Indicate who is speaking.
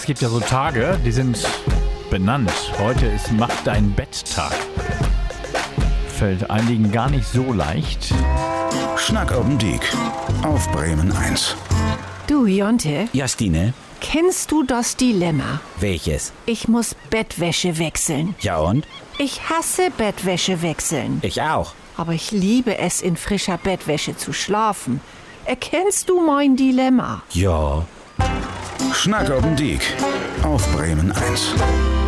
Speaker 1: gibt ja so Tage, die sind benannt. Heute ist Mach dein Bett-Tag. Fällt einigen gar nicht so leicht.
Speaker 2: Schnack oben Diek auf Bremen 1.
Speaker 3: Du, Jonte,
Speaker 4: Ja, Stine?
Speaker 3: kennst du das Dilemma?
Speaker 4: Welches?
Speaker 3: Ich muss Bettwäsche wechseln.
Speaker 4: Ja und?
Speaker 3: Ich hasse Bettwäsche wechseln.
Speaker 4: Ich auch.
Speaker 3: Aber ich liebe es, in frischer Bettwäsche zu schlafen. Erkennst du mein Dilemma?
Speaker 4: Ja.
Speaker 2: Schnack oben Diek auf Bremen 1.